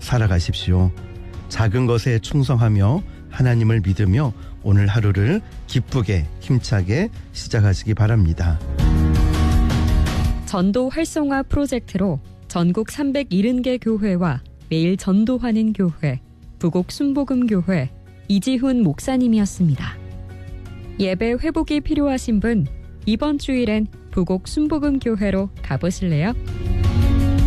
살아가십시오. 작은 것에 충성하며 하나님을 믿으며 오늘 하루를 기쁘게 힘차게 시작하시기 바랍니다. 전도 활성화 프로젝트로 전국 370개 교회와 매일 전도하는 교회, 부곡 순복음교회 이지훈 목사님이었습니다. 예배 회복이 필요하신 분, 이번 주일엔 부곡 순복음교회로 가보실래요?